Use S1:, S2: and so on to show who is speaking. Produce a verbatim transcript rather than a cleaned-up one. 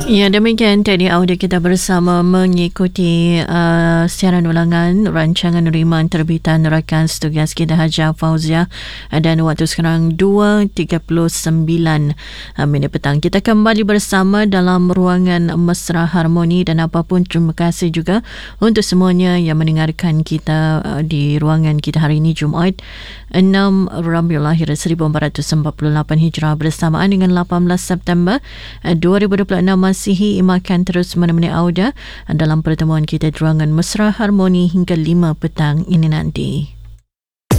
S1: Ya, demikian tadi audio kita bersama mengikuti uh, siaran ulangan rancangan Riman terbitan rakan setugas kita Haja Fauzia, dan waktu sekarang dua tiga puluh sembilan uh, minit petang. Kita kembali bersama dalam ruangan Mesra Harmoni, dan apapun terima kasih juga untuk semuanya yang mendengarkan kita uh, di ruangan kita hari ini Jumaat enam Rabiul Akhir seribu empat ratus empat puluh lapan Hijrah bersamaan dengan lapan belas September dua ribu dua puluh enam. Masihi Imakan terus menemani Auda dalam pertemuan kita di ruangan Mesra Harmoni hingga lima petang ini nanti.